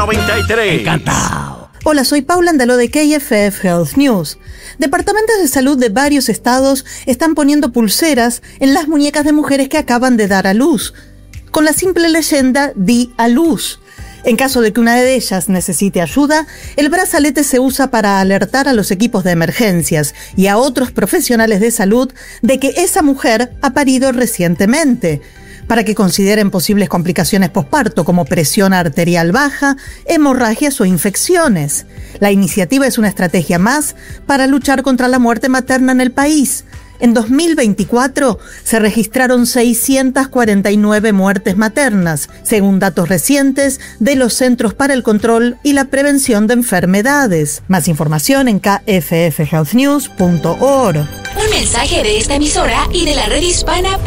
93. Encantado. Hola, soy Paula Andaló de KFF Health News. Departamentos de salud de varios estados están poniendo pulseras en las muñecas de mujeres que acaban de dar a luz, con la simple leyenda "di a luz". En caso de que una de ellas necesite ayuda, el brazalete se usa para alertar a los equipos de emergencias y a otros profesionales de salud de que esa mujer ha parido recientemente, para que consideren posibles complicaciones posparto como presión arterial baja, hemorragias o infecciones. La iniciativa es una estrategia más para luchar contra la muerte materna en el país. En 2024 se registraron 649 muertes maternas, según datos recientes de los Centros para el Control y la Prevención de Enfermedades. Más información en kffhealthnews.org. Un mensaje de esta emisora y de la red hispana.